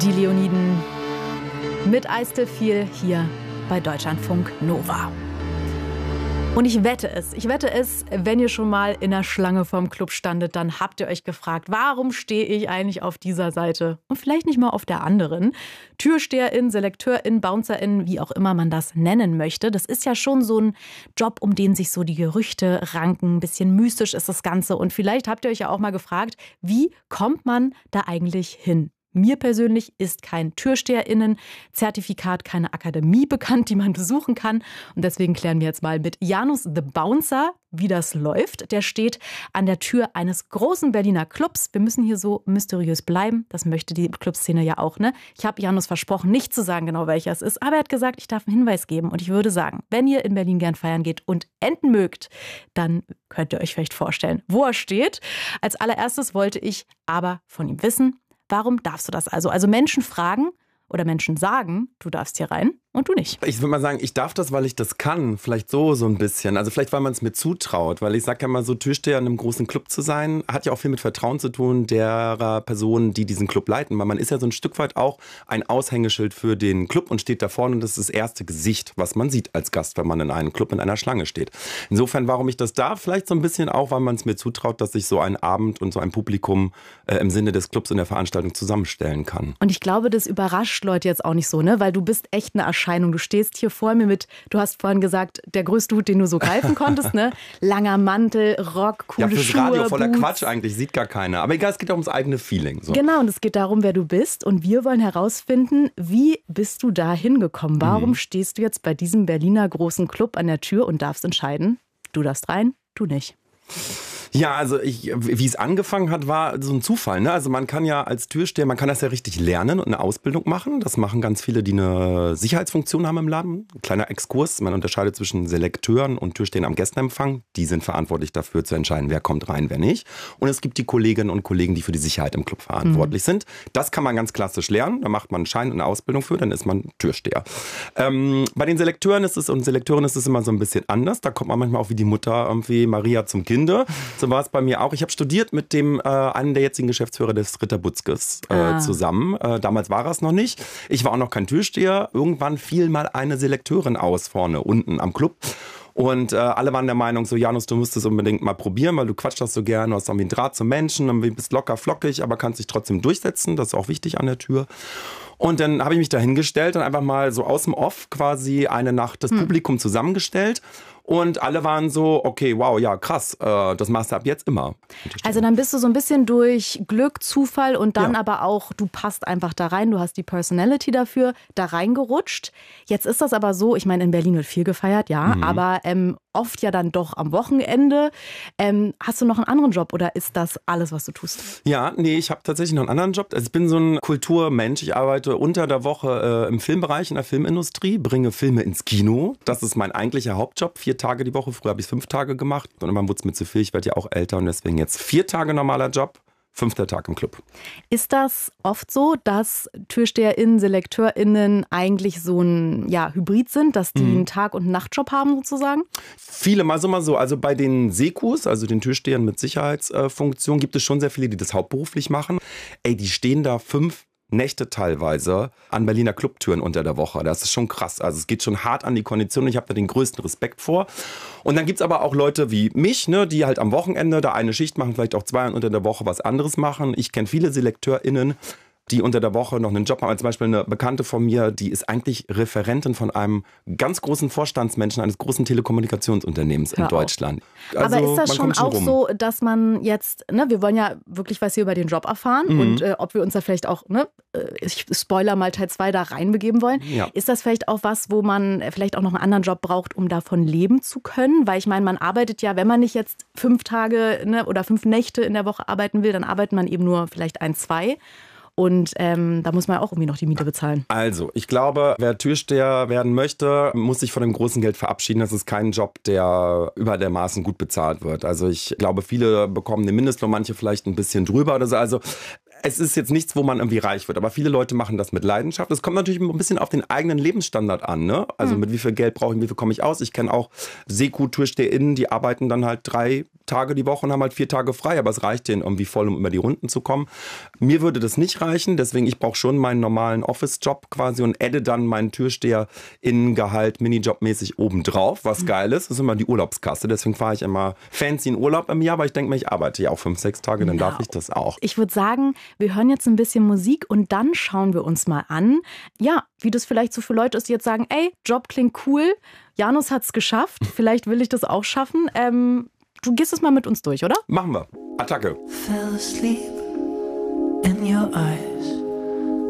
Die Leoniden mit Eiste viel hier bei Deutschlandfunk Nova. Und ich wette es, wenn ihr schon mal in der Schlange vorm Club standet, dann habt ihr euch gefragt, warum stehe ich eigentlich auf dieser Seite und vielleicht nicht mal auf der anderen? TürsteherInnen, SelekteurInnen, BouncerInnen, wie auch immer man das nennen möchte. Das ist ja schon so ein Job, um den sich so die Gerüchte ranken. Ein bisschen mystisch ist das Ganze. Und vielleicht habt ihr euch ja auch mal gefragt, wie kommt man da eigentlich hin? Mir persönlich ist kein TürsteherInnen-Zertifikat, keine Akademie bekannt, die man besuchen kann. Und deswegen klären wir jetzt mal mit Janus the Bouncer, wie das läuft. Der steht an der Tür eines großen Berliner Clubs. Wir müssen hier so mysteriös bleiben. Das möchte die Clubszene ja auch, ne? Ich habe Janus versprochen, nicht zu sagen genau, welcher es ist. Aber er hat gesagt, ich darf einen Hinweis geben. Und ich würde sagen, wenn ihr in Berlin gern feiern geht und enden mögt, dann könnt ihr euch vielleicht vorstellen, wo er steht. Als allererstes wollte ich aber von ihm wissen, warum darfst du das also? Also Menschen fragen oder Menschen sagen, du darfst hier rein und du nicht. Ich würde mal sagen, ich darf das, weil ich das kann. Vielleicht so ein bisschen. Also vielleicht, weil man es mir zutraut. Weil ich sage ja mal so, Türsteher in einem großen Club zu sein, hat ja auch viel mit Vertrauen zu tun derer Personen, die diesen Club leiten. Weil man ist ja so ein Stück weit auch ein Aushängeschild für den Club und steht da vorne. Und das ist das erste Gesicht, was man sieht als Gast, wenn man in einem Club in einer Schlange steht. Insofern, warum ich das darf, vielleicht so ein bisschen auch, weil man es mir zutraut, dass ich so einen Abend und so ein Publikum im Sinne des Clubs und der Veranstaltung zusammenstellen kann. Und ich glaube, das überrascht Leute jetzt auch nicht so, ne? Weil du bist echt eine Erscheinung. Du stehst hier vor mir mit, du hast vorhin gesagt, der größte Hut, den du so greifen konntest, ne? Langer Mantel, Rock, coole Schuhe, fürs Radio voller Boots. Quatsch eigentlich, sieht gar keiner. Aber egal, es geht auch ums eigene Feeling. So. Genau, und es geht darum, wer du bist. Und wir wollen herausfinden, wie bist du da hingekommen? Warum stehst du jetzt bei diesem Berliner großen Club an der Tür und darfst entscheiden, du darfst rein, du nicht? Ja, also wie es angefangen hat, war so ein Zufall. Ne? Also man kann ja als Türsteher, man kann das ja richtig lernen und eine Ausbildung machen. Das machen ganz viele, die eine Sicherheitsfunktion haben im Laden. Ein kleiner Exkurs, man unterscheidet zwischen Selekteuren und Türstehern am Gästeempfang. Die sind verantwortlich dafür zu entscheiden, wer kommt rein, wer nicht. Und es gibt die Kolleginnen und Kollegen, die für die Sicherheit im Club verantwortlich sind. Das kann man ganz klassisch lernen. Da macht man einen Schein und eine Ausbildung für, dann ist man Türsteher. Bei den Selekteuren ist es immer so ein bisschen anders. Da kommt man manchmal auch wie die Mutter, irgendwie Maria zum Kinde. So war es bei mir auch. Ich habe studiert mit einem der jetzigen Geschäftsführer des Ritter Butzkes zusammen. Damals war er es noch nicht. Ich war auch noch kein Türsteher. Irgendwann fiel mal eine Selekteurin aus vorne, unten am Club. Und alle waren der Meinung, so Janus, du musst es unbedingt mal probieren, weil du quatschst das so gerne, du hast irgendwie einen Draht zum Menschen, du bist locker flockig, aber kannst dich trotzdem durchsetzen. Das ist auch wichtig an der Tür. Und dann habe ich mich da hingestellt und einfach mal so aus dem Off quasi eine Nacht das Publikum zusammengestellt. Und alle waren so, okay, wow, ja, krass, das machst du ab jetzt immer. Also dann bist du so ein bisschen durch Glück, Zufall und dann aber auch, du passt einfach da rein, du hast die Personality dafür, da reingerutscht. Jetzt ist das aber so, ich meine, in Berlin wird viel gefeiert, ja, aber oft ja dann doch am Wochenende. Hast du noch einen anderen Job oder ist das alles, was du tust? Ja, nee, ich habe tatsächlich noch einen anderen Job. Also ich bin so ein Kulturmensch. Ich arbeite unter der Woche im Filmbereich, in der Filmindustrie, bringe Filme ins Kino. Das ist mein eigentlicher Hauptjob. 4 Tage die Woche. Früher habe ich 5 Tage gemacht. Und irgendwann wurde es mir zu viel. Ich werde ja auch älter und deswegen jetzt 4 Tage normaler Job. 5. Tag im Club. Ist das oft so, dass TürsteherInnen, SelekteurInnen eigentlich so ein Hybrid sind, dass die einen Tag- und einen Nachtjob haben sozusagen? Viele, mal so. Also bei den Sekus, also den Türstehern mit Sicherheitsfunktion, gibt es schon sehr viele, die das hauptberuflich machen. Die stehen da 5 Nächte teilweise an Berliner Clubtüren unter der Woche. Das ist schon krass. Also es geht schon hart an die Kondition. Ich habe da den größten Respekt vor. Und dann gibt's aber auch Leute wie mich, ne, die halt am Wochenende da eine Schicht machen, vielleicht auch 2 und unter der Woche was anderes machen. Ich kenne viele SelekteurInnen, die unter der Woche noch einen Job haben. Also zum Beispiel eine Bekannte von mir, die ist eigentlich Referentin von einem ganz großen Vorstandsmenschen eines großen Telekommunikationsunternehmens in Deutschland. Also, aber ist das schon auch so, dass man jetzt, ne, wir wollen ja wirklich was hier über den Job erfahren und ob wir uns da vielleicht auch, ne, ich Spoiler mal Teil 2 da reinbegeben wollen. Ja. Ist das vielleicht auch was, wo man vielleicht auch noch einen anderen Job braucht, um davon leben zu können? Weil ich meine, man arbeitet ja, wenn man nicht jetzt 5 Tage, ne, oder 5 Nächte in der Woche arbeiten will, dann arbeitet man eben nur vielleicht 1, 2. Und da muss man auch irgendwie noch die Miete bezahlen. Also, ich glaube, wer Türsteher werden möchte, muss sich von dem großen Geld verabschieden. Das ist kein Job, der über der Maßen gut bezahlt wird. Also ich glaube, viele bekommen den Mindestlohn, manche vielleicht ein bisschen drüber oder so. Also es ist jetzt nichts, wo man irgendwie reich wird. Aber viele Leute machen das mit Leidenschaft. Es kommt natürlich ein bisschen auf den eigenen Lebensstandard an. Ne? Also mit wie viel Geld brauche ich, wie viel komme ich aus. Ich kenne auch Seku-TürsteherInnen, die arbeiten dann halt 3 Tage die Woche und haben halt 4 Tage frei, aber es reicht denen irgendwie voll, um über die Runden zu kommen. Mir würde das nicht reichen, deswegen ich brauche schon meinen normalen Office-Job quasi und adde dann meinen Türsteher in Gehalt Minijobmäßig obendrauf, was geil ist. Das ist immer die Urlaubskasse, deswegen fahre ich immer fancy in Urlaub im Jahr, aber ich denke mir, ich arbeite ja auch 5, 6 Tage, dann darf ich das auch. Ich würde sagen, wir hören jetzt ein bisschen Musik und dann schauen wir uns mal an, ja, wie das vielleicht so für Leute ist, die jetzt sagen, ey, Job klingt cool, Janus hat's geschafft, vielleicht will ich das auch schaffen. Du gehst es mal mit uns durch, oder? Machen wir. Attacke. Fell asleep in your eyes.